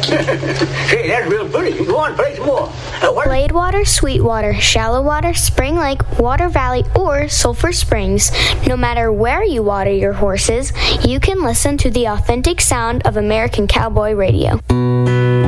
Hey, that's real pretty. Go on, play some more. Gladewater, Sweetwater, Shallow Water, Spring Lake, Water Valley, or Sulphur Springs. No matter where you water your horses, you can listen to the authentic sound of American Cowboy Radio.